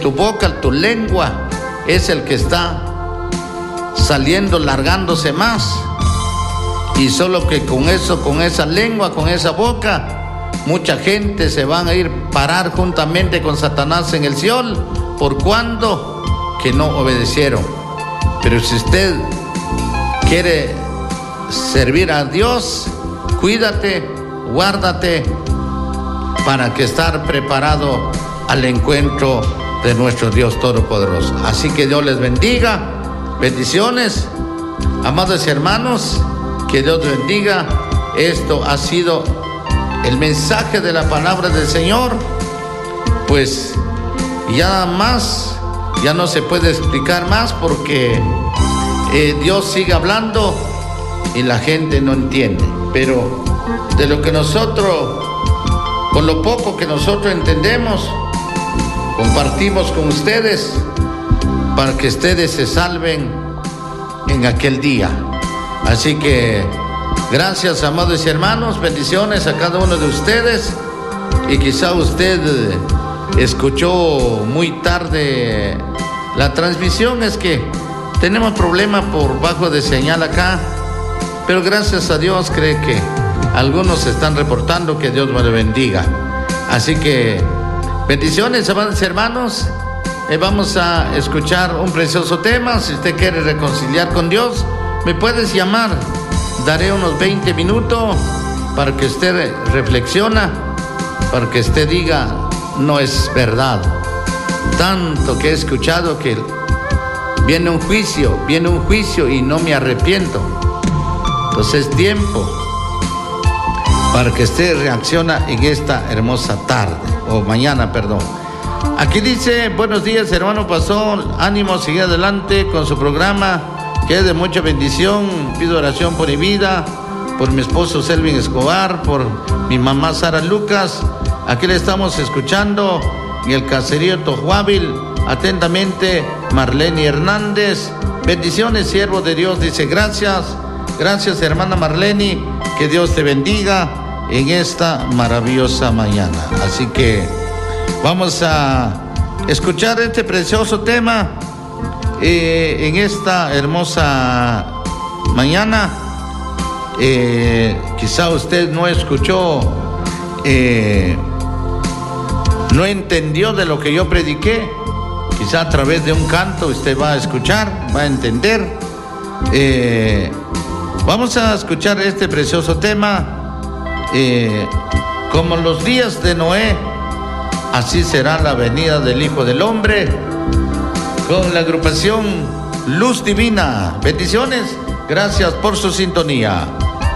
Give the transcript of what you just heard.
tu boca, tu lengua, es el que está saliendo, largándose más. Y solo que con eso, con esa lengua, con esa boca, mucha gente se van a ir parar juntamente con Satanás en el Seol, por cuando que no obedecieron. Pero si usted quiere servir a Dios, cuídate, guárdate, para que estar preparado al encuentro de nuestro Dios Todopoderoso. Así que Dios les bendiga. Bendiciones, amados hermanos, que Dios bendiga. Esto ha sido el mensaje de la palabra del Señor. Pues ya más, ya no se puede explicar más, porque Dios sigue hablando y la gente no entiende. Pero de lo que nosotros, con lo poco que nosotros entendemos, compartimos con ustedes para que ustedes se salven en aquel día. Así que gracias, amados hermanos, bendiciones a cada uno de ustedes. Y quizá usted escuchó muy tarde la transmisión, es que tenemos problemas por bajo de señal acá, pero gracias a Dios cree que algunos están reportando. Que Dios me le bendiga. Así que bendiciones, amados hermanos. Vamos a escuchar un precioso tema. Si usted quiere reconciliar con Dios, me puedes llamar. Daré unos 20 minutos para que usted reflexiona, para que usted diga, no es verdad. Tanto que he escuchado que viene un juicio y no me arrepiento. Entonces es tiempo para que usted reacciona en esta hermosa tarde, o mañana, perdón. Aquí dice: buenos días, hermano pastor, ánimo, sigue adelante con su programa, que es de mucha bendición. Pido oración por mi vida, por mi esposo Selvin Escobar, por mi mamá Sara Lucas. Aquí le estamos escuchando en el caserío Tojuávil. Atentamente, Marlene Hernández. Bendiciones, siervo de Dios. Dice: gracias, hermana Marlene, que Dios te bendiga en esta maravillosa mañana. Así que vamos a escuchar este precioso tema en esta hermosa mañana. Quizá usted no escuchó, no entendió de lo que yo prediqué. Quizá a través de un canto usted va a escuchar, va a entender. Vamos a escuchar este precioso tema. Como los días de Noé, así será la venida del Hijo del Hombre, con la agrupación Luz Divina. Bendiciones, gracias por su sintonía.